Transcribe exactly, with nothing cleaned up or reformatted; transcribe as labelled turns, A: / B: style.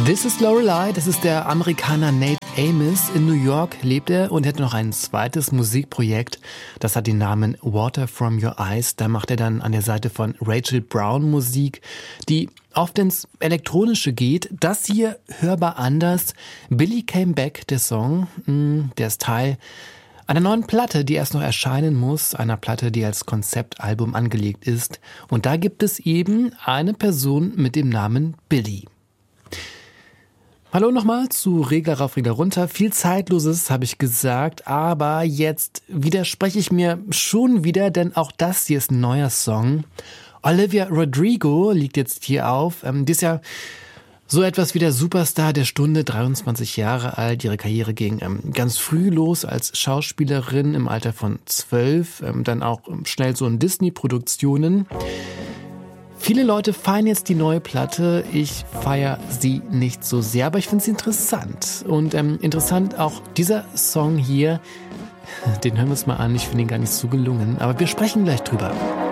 A: This is Lorelei, das ist der Amerikaner Nate Amos. In New York lebt er und hat noch ein zweites Musikprojekt. Das hat den Namen Water from Your Eyes. Da macht er dann an der Seite von Rachel Brown Musik, die oft ins Elektronische geht. Das hier hörbar anders. Billy Came Back, der Song, der ist Teil einer neuen Platte, die erst noch erscheinen muss. Einer Platte, die als Konzeptalbum angelegt ist. Und da gibt es eben eine Person mit dem Namen Billy. Hallo nochmal zu Regler rauf, Regler runter. Viel Zeitloses habe ich gesagt, aber jetzt widerspreche ich mir schon wieder, denn auch das hier ist ein neuer Song. Olivia Rodrigo liegt jetzt hier auf. Ähm, die ist ja so etwas wie der Superstar der Stunde, dreiundzwanzig Jahre alt. Ihre Karriere ging ähm, ganz früh los als Schauspielerin im Alter von zwölf, ähm, dann auch ähm, schnell so in Disney-Produktionen. Viele Leute feiern jetzt die neue Platte. Ich feiere sie nicht so sehr, aber ich finde sie interessant. Und ähm, interessant auch dieser Song hier, den hören wir uns mal an. Ich finde ihn gar nicht so gelungen, aber wir sprechen gleich drüber.